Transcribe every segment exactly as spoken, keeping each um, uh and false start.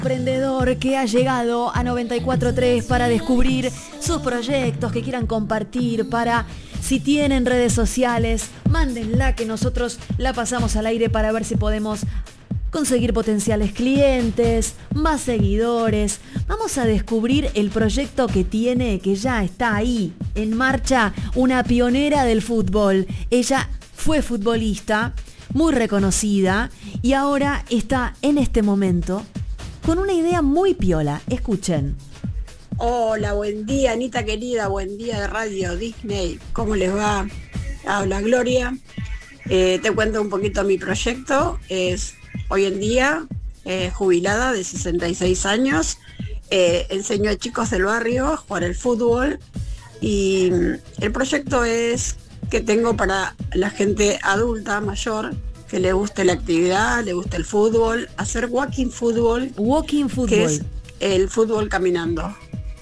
Emprendedor que ha llegado a noventa y cuatro punto tres para descubrir sus proyectos que quieran compartir, para, si tienen redes sociales, mándenla que nosotros la pasamos al aire para ver si podemos conseguir potenciales clientes, más seguidores. Vamos a descubrir el proyecto que tiene, que ya está ahí, en marcha, una pionera del fútbol. Ella fue futbolista, muy reconocida, y ahora está en este momento con una idea muy piola. Escuchen. Hola, buen día, Anita querida, buen día de Radio Disney. ¿Cómo les va? Habla Gloria. Eh, te cuento un poquito mi proyecto. Es hoy en día eh, jubilada de sesenta y seis años. Eh, enseño a chicos del barrio a jugar al fútbol. Y el proyecto es que tengo para la gente adulta, mayor, que le guste la actividad, le guste el fútbol, hacer walking fútbol. Walking fútbol. Que es el fútbol caminando.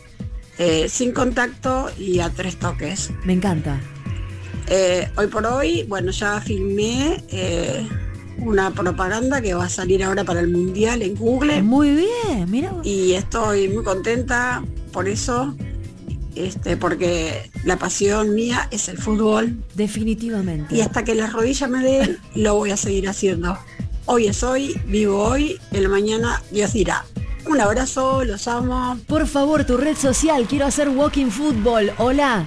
Eh, sin contacto y a tres toques. Me encanta. Eh, hoy por hoy, bueno, ya filmé eh, una propaganda que va a salir ahora para el Mundial en Google. Muy bien, mira. Y estoy muy contenta por eso. Este, porque la pasión mía es el fútbol. Definitivamente. Y hasta que las rodillas me den, lo voy a seguir haciendo. Hoy es hoy, vivo hoy, el mañana Dios dirá. Un abrazo, los amo. Por favor, tu red social, quiero hacer walking fútbol. Hola.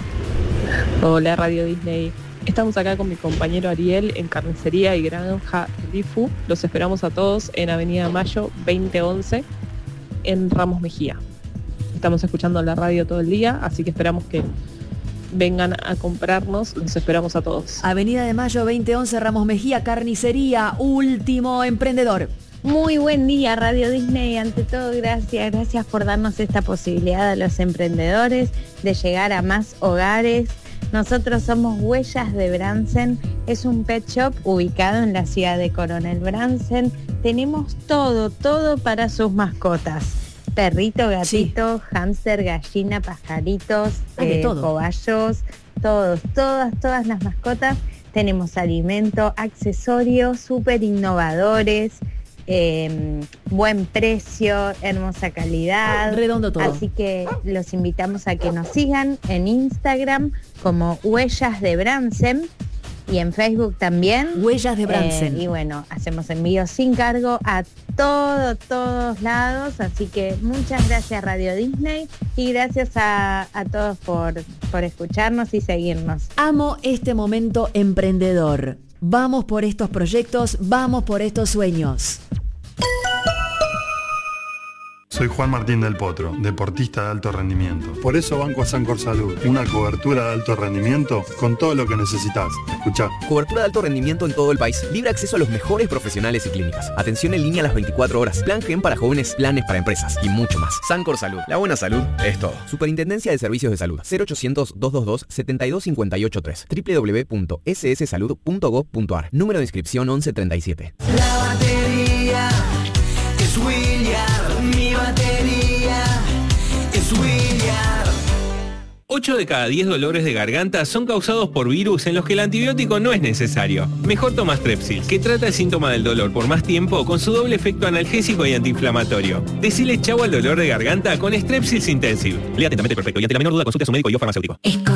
Hola Radio Disney. Estamos acá con mi compañero Ariel en Carnicería y Granja Rifu. Los esperamos a todos en Avenida Mayo veinte once en Ramos Mejía. Estamos escuchando la radio todo el día, así que esperamos que vengan a comprarnos. Los esperamos a todos. Avenida de Mayo veinte once, Ramos Mejía, Carnicería, Último Emprendedor. Muy buen día Radio Disney, ante todo gracias, gracias por darnos esta posibilidad a los emprendedores de llegar a más hogares. Nosotros somos Huellas de Bransen, es un pet shop ubicado en la ciudad de Coronel Bransen. Tenemos todo, todo para sus mascotas. Perrito, gatito, sí. Hámster, gallina, pajaritos, ah, eh, todo. cobayos, todos, todas, todas las mascotas. Tenemos alimento, accesorios súper innovadores, eh, buen precio, hermosa calidad. Redondo todo. Así que los invitamos a que nos sigan en Instagram como Huellas de Bransen. Y en Facebook también. Huellas de Bransen. Eh, y bueno, hacemos envíos sin cargo a todo, todos lados. Así que muchas gracias Radio Disney y gracias a, a todos por, por escucharnos y seguirnos. Amo este momento emprendedor. Vamos por estos proyectos, vamos por estos sueños. Soy Juan Martín del Potro, deportista de alto rendimiento. Por eso banco a Sancor Salud, una cobertura de alto rendimiento con todo lo que necesitas. Escuchá. Cobertura de alto rendimiento en todo el país. Libre acceso a los mejores profesionales y clínicas. Atención en línea a las veinticuatro horas. Plan Gen para jóvenes, planes para empresas y mucho más. Sancor Salud. La buena salud es todo. Superintendencia de Servicios de Salud. cero ochocientos, doscientos veintidós, setenta y dos cincuenta y ocho tres. doble u doble u doble u punto ese ese salud punto gob punto a r. Número de inscripción once treinta y siete. La batería es William. Mi batería es William. ocho de cada diez dolores de garganta son causados por virus en los que el antibiótico no es necesario. Mejor toma Strepsils, que trata el síntoma del dolor por más tiempo con su doble efecto analgésico y antiinflamatorio. Decile chau al dolor de garganta con Strepsils Intensive. Lea atentamente el prospecto y ante la menor duda consulte a su médico y o farmacéutico.